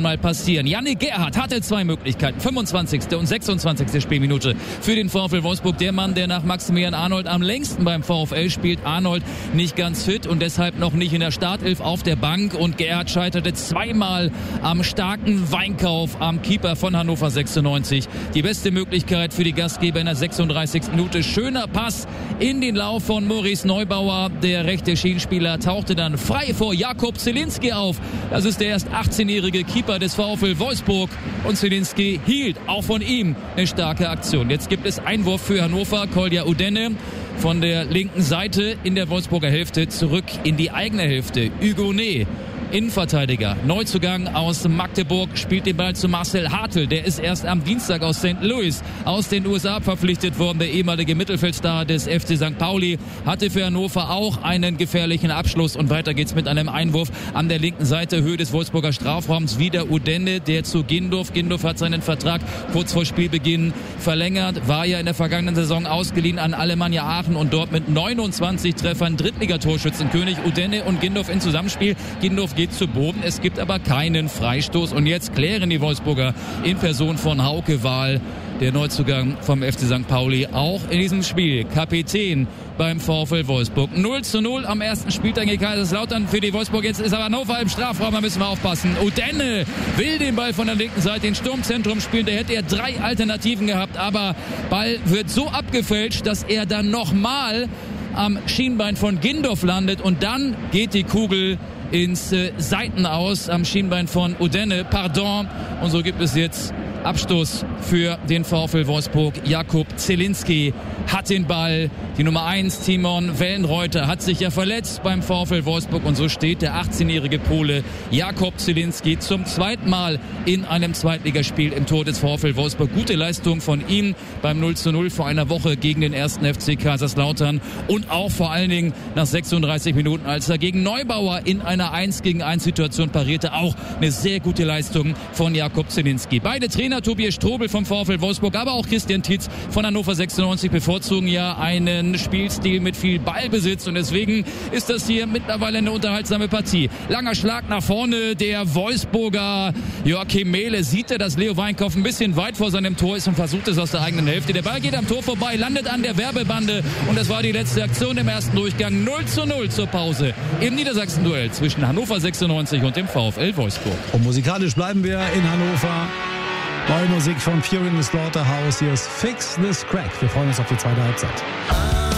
einmal passieren. Yannick Gerhardt hatte 2 Möglichkeiten, 25. und 26. Spielminute für den VfL Wolfsburg. Der Mann, der nach Maximilian Arnold am längsten beim VfL spielt. Arnold nicht ganz fit und deshalb noch nicht in der Startelf auf der Bank. Und Gerhardt scheiterte zweimal am starken Weinkauf am Keeper von Hannover 96. Die beste Möglichkeit für die Gastgeber in der 36. Minute. Schöner Pass in den Lauf von Maurice Neubauer. Der rechte Schienenspieler tauchte dann frei vor Jakub Zielinski auf. Das ist der erst 18-jährige Keeper des VfL Wolfsburg. Und Zielinski hielt auch von ihm eine starke Aktion. Jetzt gibt es Einwurf für Hannover. Kolja Udenne von der linken Seite in der Wolfsburger Hälfte zurück in die eigene Hälfte. Hugonet, Innenverteidiger, Neuzugang aus Magdeburg, spielt den Ball zu Marcel Hartl. Der ist erst am Dienstag aus St. Louis aus den USA verpflichtet worden. Der ehemalige Mittelfeldstar des FC St. Pauli hatte für Hannover auch einen gefährlichen Abschluss. Und weiter geht's mit einem Einwurf an der linken Seite, Höhe des Wolfsburger Strafraums. Wieder Udenne, der zu Gindorf. Gindorf hat seinen Vertrag kurz vor Spielbeginn verlängert, war ja in der vergangenen Saison ausgeliehen an Alemannia Aachen und dort mit 29 Treffern Drittligatorschützenkönig. Udenne und Gindorf in Zusammenspiel. Gindorf geht zu Boden, es gibt aber keinen Freistoß und jetzt klären die Wolfsburger in Person von Hauke Wahl, der Neuzugang vom FC St. Pauli, auch in diesem Spiel Kapitän beim VfL Wolfsburg. 0:0 am ersten Spieltag gegen Kaiserslautern für die Wolfsburg. Jetzt ist aber Hannover im Strafraum, da müssen wir aufpassen. Udenne will den Ball von der linken Seite ins Sturmzentrum spielen. Da hätte er 3 Alternativen gehabt, aber Ball wird so abgefälscht, dass er dann nochmal am Schienbein von Gindorf landet und dann geht die Kugel ins Seitenaus am Schienbein von Udenne. Pardon. Und so gibt es jetzt Abstoß für den VfL Wolfsburg. Jakub Zielinski hat den Ball. Die Nummer 1, Timon Wellenreuter, hat sich ja verletzt beim VfL Wolfsburg. Und so steht der 18-jährige Pole Jakub Zielinski zum zweiten Mal in einem Zweitligaspiel im Tor des VfL Wolfsburg. Gute Leistung von ihm beim 0:0 vor einer Woche gegen den 1. FC Kaiserslautern. Und auch vor allen Dingen nach 36 Minuten, als er gegen Neubauer in einer 1-gegen-1-Situation parierte. Auch eine sehr gute Leistung von Jakub Zielinski. Beide Trainer, Tobias Strobel vom VfL Wolfsburg, aber auch Christian Tietz von Hannover 96, bevorzugen ja einen Spielstil mit viel Ballbesitz und deswegen ist das hier mittlerweile eine unterhaltsame Partie. Langer Schlag nach vorne, der Wolfsburger Joachim Mehle sieht er, dass Leo Weinkauf ein bisschen weit vor seinem Tor ist und versucht es aus der eigenen Hälfte. Der Ball geht am Tor vorbei, landet an der Werbebande und das war die letzte Aktion im ersten Durchgang. 0:0 zur Pause im Niedersachsen-Duell zwischen Hannover 96 und dem VfL Wolfsburg. Und musikalisch bleiben wir in Hannover. Neue Musik von Fury in the Slaughterhouse. Hier ist Fix This Crack. Wir freuen uns auf die zweite Halbzeit.